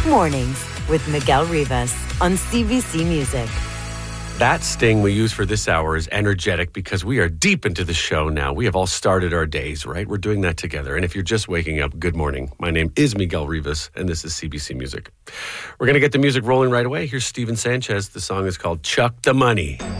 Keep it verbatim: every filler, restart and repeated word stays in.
Mornings with Miguel Rivas on C B C Music. That sting we use for this hour is energetic because we are deep into the show now. We have all started our days, right? We're doing that together. And if you're just waking up, good morning. My name is Miguel Rivas, and this is C B C Music. We're going to get the music rolling right away. Here's Steven Sanchez. The song is called Chuck the Money.